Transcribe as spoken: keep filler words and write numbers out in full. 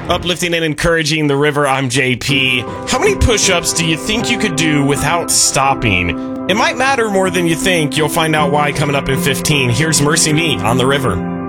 Uplifting and encouraging the river, I'm J P. How many push-ups do you think you could do without stopping? It might matter more than you think. You'll find out why coming up in fifteen. Here's Mercy Me on the river.